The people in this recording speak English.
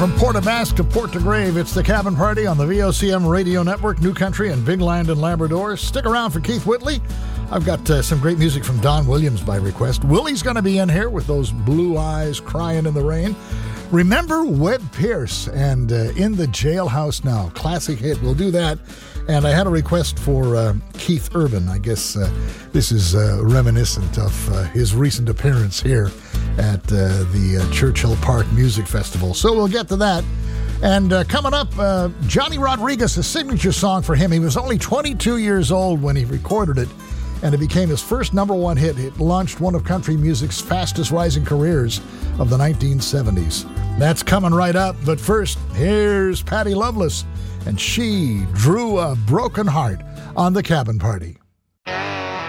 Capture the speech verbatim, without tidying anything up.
From Port aux Basques to Port de Grave, it's the Cabin Party on the V O C M Radio Network, New Country and Big Land and Labrador. Stick around for Keith Whitley. I've got uh, some great music from Don Williams by request. Willie's going to be in here with those blue eyes crying in the rain. Remember Webb Pierce and uh, In the Jailhouse Now. Classic hit. We'll do that. And I had a request for uh, Keith Urban. I guess uh, this is uh, reminiscent of uh, his recent appearance here at uh, the uh, Churchill Park Music Festival. So we'll get to that. And uh, coming up, uh, Johnny Rodriguez, a signature song for him. He was only twenty-two years old when he recorded it, and it became his first number one hit. It launched one of country music's fastest rising careers of the nineteen seventies. That's coming right up. But first, here's Patty Loveless, and She Drew a Broken Heart on the Cabin Party.